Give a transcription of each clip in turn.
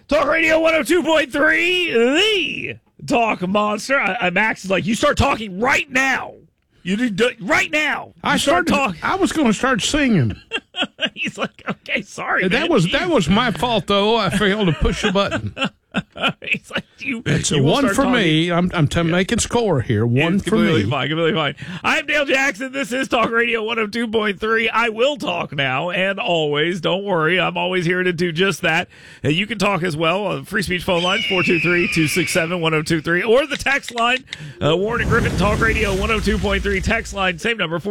Talk Radio 102.3, the Talk Monster. Max is like, you start talking right now. You do right now. I started talking. I was going to start singing. He's like, okay, sorry. That was my fault though. I failed to push a button. He's like, it's a one for me. I'm making score here. One for me. Completely fine. I'm Dale Jackson. This is Talk Radio 102.3. I will talk now and always. Don't worry. I'm always here to do just that. And you can talk as well on free speech phone line 423-267-1023 or the text line. Warren and Griffin Talk Radio 102.3 text line. Same number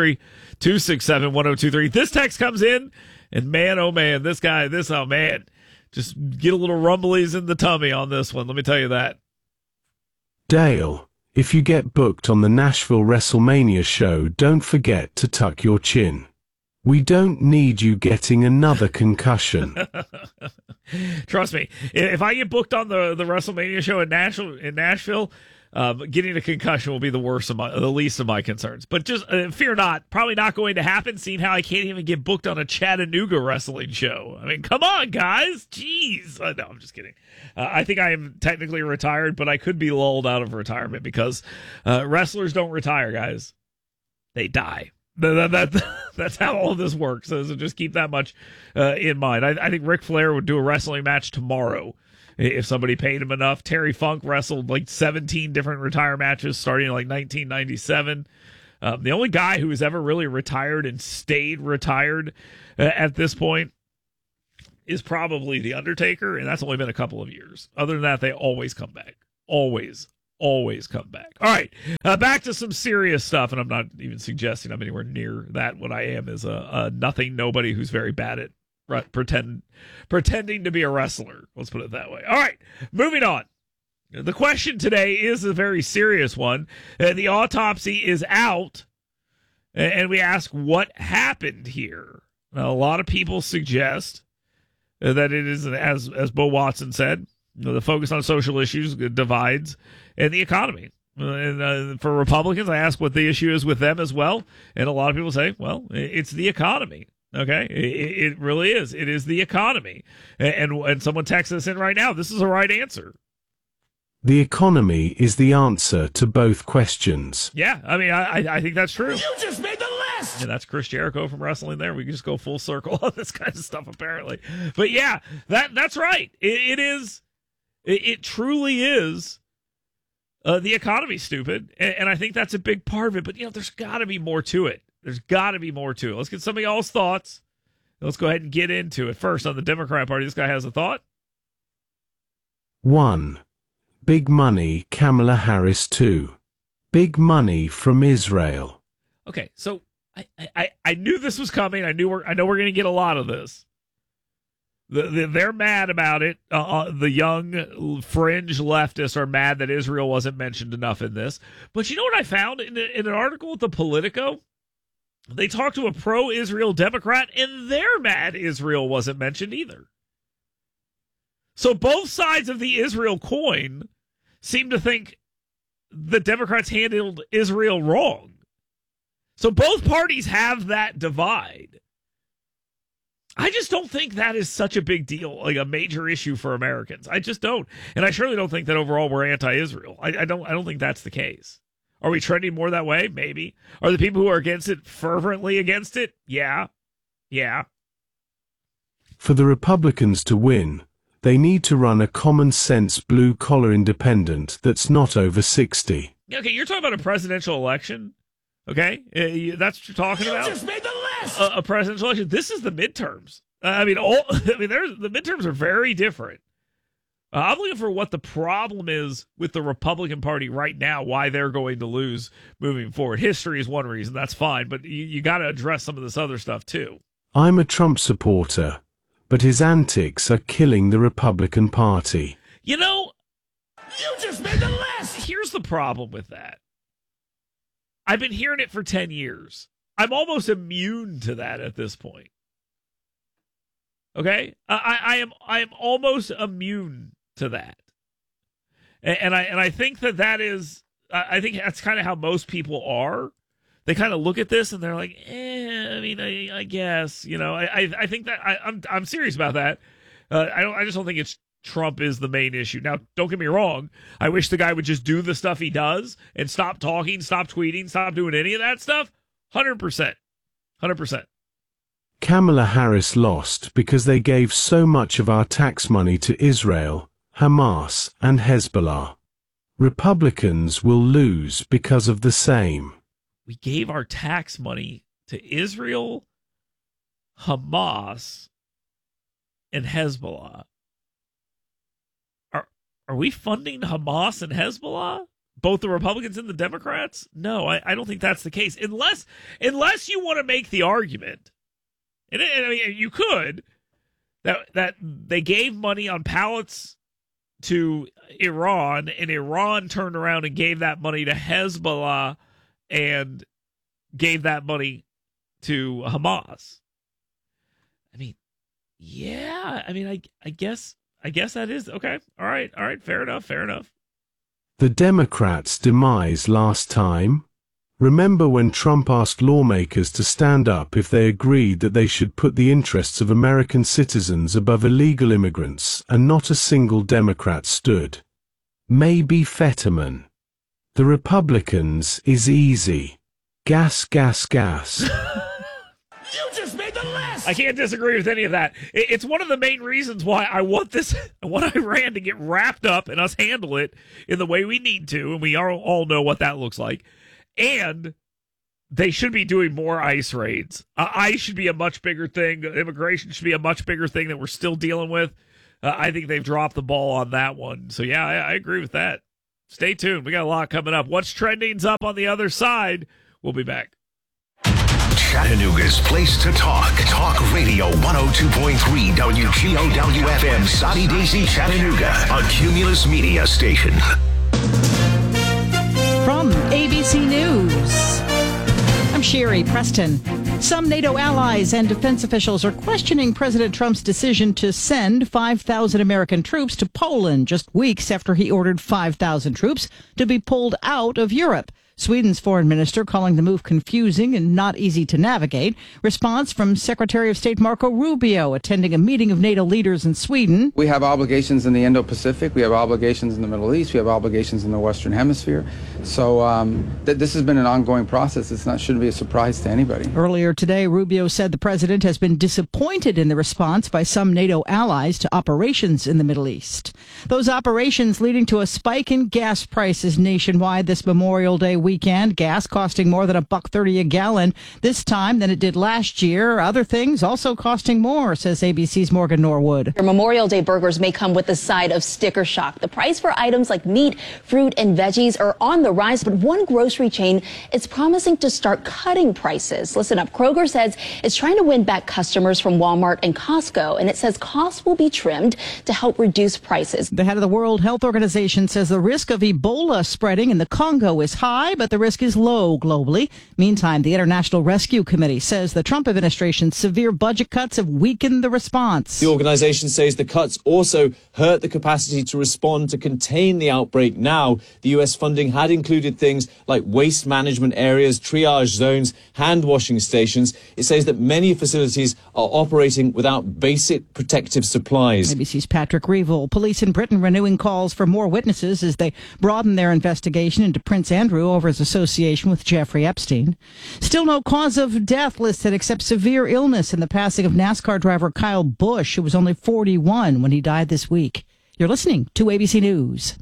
423-267-1023. This text comes in and man, oh man, this guy, just get a little rumblies in the tummy on this one. Let me tell you that. Dale, if you get booked on the Nashville WrestleMania show, don't forget to tuck your chin. We don't need you getting another concussion. Trust me, if I get booked on the WrestleMania show in Nashville, getting a concussion will be the least of my concerns. But just fear not, probably not going to happen, seeing how I can't even get booked on a Chattanooga wrestling show. I mean, come on, guys. Jeez. No, I'm just kidding. I think I am technically retired, but I could be lulled out of retirement because wrestlers don't retire, guys. They die. That's how all of this works. So just keep that much in mind. I think Ric Flair would do a wrestling match tomorrow if somebody paid him enough. Terry Funk wrestled like 17 different retire matches starting in like 1997. The only guy who has ever really retired and stayed retired at this point is probably The Undertaker, and that's only been a couple of years. Other than that, they always come back. Always come back. All right, back to some serious stuff, and I'm not even suggesting I'm anywhere near that. What I am is a nothing nobody who's very bad at pretending to be a wrestler. Let's put it that way. All right, moving on. The question today is a very serious one. The autopsy is out, and we ask what happened here. Now, a lot of people suggest that it is, as Bo Watson said, the focus on social issues divides and the economy. And for Republicans, I ask what the issue is with them as well. And a lot of people say, well, it's the economy. Okay, it really is. It is the economy. And someone texts us in right now. This is the right answer. The economy is the answer to both questions. Yeah, I mean, I think that's true. You just made the list! Yeah, that's Chris Jericho from wrestling there. We can just go full circle on this kind of stuff, apparently. But yeah, that's right. It is. It truly is the economy, stupid. And I think that's a big part of it. But, there's got to be more to it. There's got to be more to it. Let's get some of y'all's thoughts. Let's go ahead and get into it. First, on the Democrat Party, this guy has a thought. 1. Big money, Kamala Harris 2. Big money from Israel. Okay, so I knew this was coming. I know we're going to get a lot of this. They're mad about it. The young fringe leftists are mad that Israel wasn't mentioned enough in this. But you know what I found in an article with the Politico? They talked to a pro-Israel Democrat, and they're mad Israel wasn't mentioned either. So both sides of the Israel coin seem to think the Democrats handled Israel wrong. So both parties have that divide. I just don't think that is such a big deal, like a major issue for Americans. I just don't. And I surely don't think that overall we're anti-Israel. I don't think that's the case. Are we trending more that way? Maybe. Are the people who are against it fervently against it? Yeah. For the Republicans to win, they need to run a common-sense blue-collar independent that's not over 60. Okay, you're talking about a presidential election? Okay? That's what you're talking about? You just made the list! A presidential election. This is the midterms. The midterms are very different. I'm looking for what the problem is with the Republican Party right now, why they're going to lose moving forward. History is one reason, that's fine, but you got to address some of this other stuff too. I'm a Trump supporter, but his antics are killing the Republican Party. You just made the list! Here's the problem with that. I've been hearing it for 10 years. I'm almost immune to that at this point. Okay? I am almost immune to that. And I think that is, I think that's kind of how most people are. They kind of look at this and they're like, I guess, I think that I'm serious about that. I just don't think it's Trump is the main issue. Now, don't get me wrong. I wish the guy would just do the stuff he does and stop talking, stop tweeting, stop doing any of that stuff. 100%. 100%. Kamala Harris lost because they gave so much of our tax money to Israel, Hamas, and Hezbollah. Republicans will lose because of the same. We gave our tax money to Israel, Hamas, and Hezbollah. Are we funding Hamas and Hezbollah? Both the Republicans and the Democrats? No, I don't think that's the case. Unless you want to make the argument, and I mean, you could, that they gave money on pallets to Iran, and Iran turned around and gave that money to Hezbollah and gave that money to Hamas. I mean, yeah. I mean, I guess that is okay. All right. Fair enough. The Democrats' demise last time? Remember when Trump asked lawmakers to stand up if they agreed that they should put the interests of American citizens above illegal immigrants, and not a single Democrat stood? Maybe Fetterman. The Republicans is easy. Gas. You just made the list. I can't disagree with any of that. It's one of the main reasons why I want Iran to get wrapped up and us handle it in the way we need to, and we all know what that looks like. And they should be doing more ICE raids. ICE should be a much bigger thing. Immigration should be a much bigger thing that we're still dealing with. I think they've dropped the ball on that one. So, yeah, I agree with that. Stay tuned. We got a lot coming up. What's trending's up on the other side? We'll be back. Chattanooga's place to talk. Talk Radio 102.3 WGOW-FM, Soddy Daisy, Chattanooga, a Cumulus Media station. From ABC News, I'm Sherry Preston. Some NATO allies and defense officials are questioning President Trump's decision to send 5,000 American troops to Poland just weeks after he ordered 5,000 troops to be pulled out of Europe. Sweden's foreign minister calling the move confusing and not easy to navigate. Response from Secretary of State Marco Rubio attending a meeting of NATO leaders in Sweden. We have obligations in the Indo-Pacific. We have obligations in the Middle East. We have obligations in the Western Hemisphere. So this has been an ongoing process. Shouldn't be a surprise to anybody. Earlier today, Rubio said the president has been disappointed in the response by some NATO allies to operations in the Middle East. Those operations leading to a spike in gas prices nationwide this Memorial Day weekend. Gas costing more than $1.30 a gallon this time than it did last year. Other things also costing more, says ABC's Morgan Norwood. Your Memorial Day burgers may come with a side of sticker shock. The price for items like meat, fruit, and veggies are on the rise, but one grocery chain is promising to start cutting prices. Listen up. Kroger says it's trying to win back customers from Walmart and Costco, and it says costs will be trimmed to help reduce prices. The head of the World Health Organization says the risk of Ebola spreading in the Congo is high, but the risk is low globally. Meantime, the International Rescue Committee says the Trump administration's severe budget cuts have weakened the response. The organization says the cuts also hurt the capacity to respond to contain the outbreak now. The U.S. funding had included things like waste management areas, triage zones, hand washing stations. It says that many facilities are operating without basic protective supplies. ABC's Patrick Reevell. Police in Britain renewing calls for more witnesses as they broaden their investigation into Prince Andrew over his association with Jeffrey Epstein. Still no cause of death listed except severe illness in the passing of NASCAR driver Kyle Busch, who was only 41 when he died this week. You're listening to ABC News.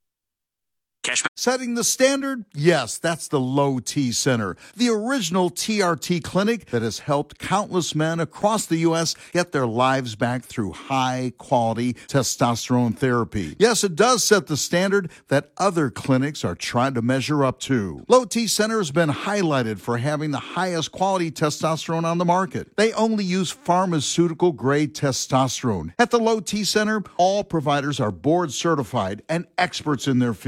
Setting the standard? Yes, that's the Low T Center, the original TRT clinic that has helped countless men across the U.S. get their lives back through high-quality testosterone therapy. Yes, it does set the standard that other clinics are trying to measure up to. Low T Center has been highlighted for having the highest quality testosterone on the market. They only use pharmaceutical-grade testosterone. At the Low T Center, all providers are board-certified and experts in their field.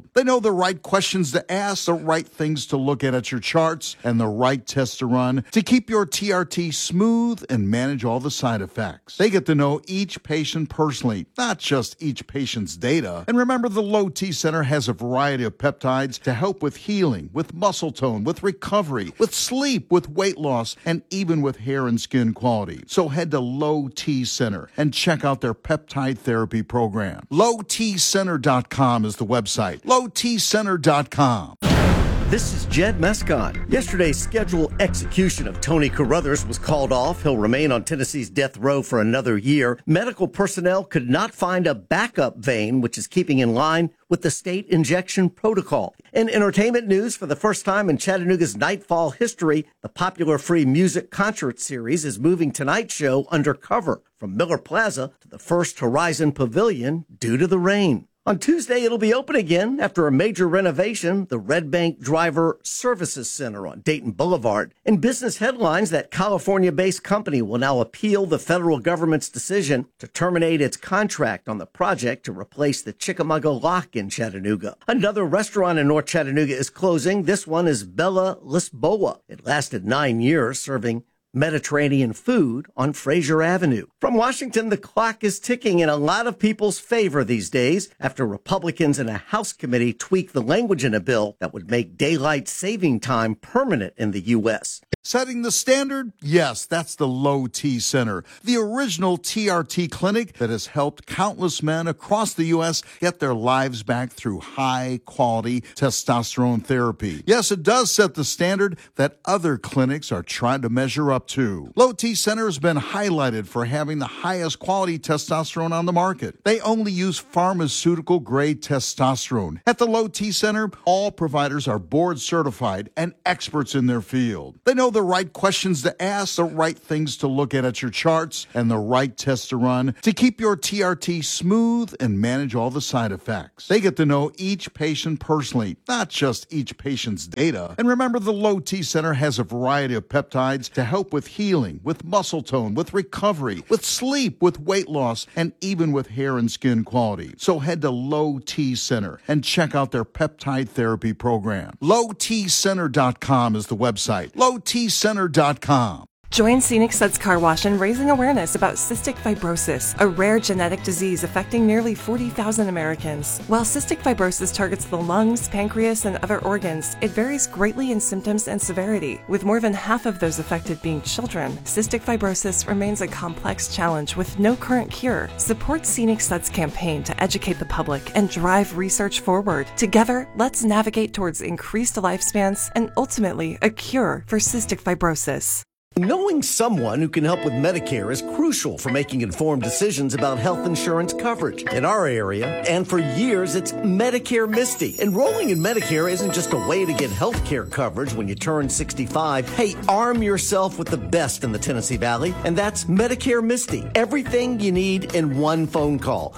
They know the right questions to ask, the right things to look at your charts, and the right tests to run to keep your TRT smooth and manage all the side effects. They get to know each patient personally, not just each patient's data. And remember, the Low T Center has a variety of peptides to help with healing, with muscle tone, with recovery, with sleep, with weight loss, and even with hair and skin quality. So head to Low T Center and check out their peptide therapy program. LowTCenter.com is the website. LowTCenter.com. This is Jed Mescott. Yesterday's scheduled execution of Tony Carruthers was called off. He'll remain on Tennessee's death row for another year. Medical personnel could not find a backup vein, which is keeping in line with the state injection protocol. In entertainment news, for the first time in Chattanooga's Nightfall history, the popular free music concert series is moving tonight's show undercover from Miller Plaza to the First Horizon Pavilion due to the rain. On Tuesday, it'll be open again after a major renovation, the Red Bank Driver Services Center on Dayton Boulevard. In business headlines, that California-based company will now appeal the federal government's decision to terminate its contract on the project to replace the Chickamauga Lock in Chattanooga. Another restaurant in North Chattanooga is closing. This one is Bella Lisboa. It lasted 9 years, serving Mediterranean food on Fraser Avenue. From Washington, the clock is ticking in a lot of people's favor these days after Republicans in a House committee tweaked the language in a bill that would make daylight saving time permanent in the U.S. Setting the standard? Yes, that's the Low T Center, the original TRT clinic that has helped countless men across the U.S. get their lives back through high-quality testosterone therapy. Yes, it does set the standard that other clinics are trying to measure up to. Low T Center has been highlighted for having the highest quality testosterone on the market. They only use pharmaceutical-grade testosterone. At the Low T Center, all providers are board certified and experts in their field. They know the right questions to ask, the right things to look at your charts, and the right tests to run to keep your TRT smooth and manage all the side effects. They get to know each patient personally, not just each patient's data. And remember, the Low T Center has a variety of peptides to help with healing, with muscle tone, with recovery, with sleep, with weight loss, and even with hair and skin quality. So head to Low T Center and check out their peptide therapy program. LowTCenter.com is the website. LowTCenter.com. Join Scenic Suds Car Wash in raising awareness about cystic fibrosis, a rare genetic disease affecting nearly 40,000 Americans. While cystic fibrosis targets the lungs, pancreas, and other organs, it varies greatly in symptoms and severity. With more than half of those affected being children, cystic fibrosis remains a complex challenge with no current cure. Support Scenic Suds' campaign to educate the public and drive research forward. Together, let's navigate towards increased lifespans and ultimately a cure for cystic fibrosis. Knowing someone who can help with Medicare is crucial for making informed decisions about health insurance coverage. In our area, and for years, it's Medicare Misty. Enrolling in Medicare isn't just a way to get health care coverage when you turn 65. Hey, arm yourself with the best in the Tennessee Valley, and that's Medicare Misty. Everything you need in one phone call.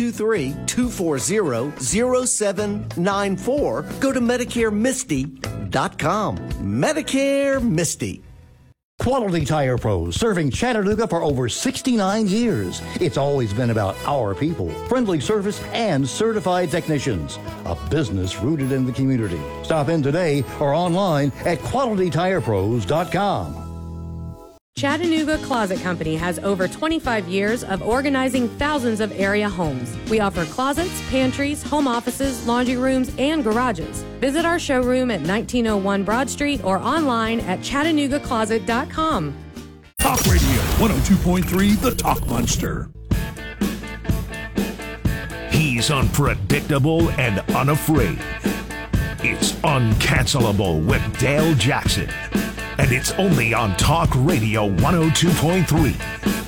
423-240-0794. Go to MedicareMisty.com. Medicare Misty. Quality Tire Pros, serving Chattanooga for over 69 years. It's always been about our people, friendly service, and certified technicians. A business rooted in the community. Stop in today or online at QualityTirePros.com. Chattanooga Closet Company has over 25 years of organizing thousands of area homes. We offer closets, pantries, home offices, laundry rooms, and garages. Visit our showroom at 1901 Broad Street or online at ChattanoogaCloset.com. Talk Radio 102.3, The Talk Monster. He's unpredictable and unafraid. It's Uncancelable with Dale Jackson. And it's only on Talk Radio 102.3,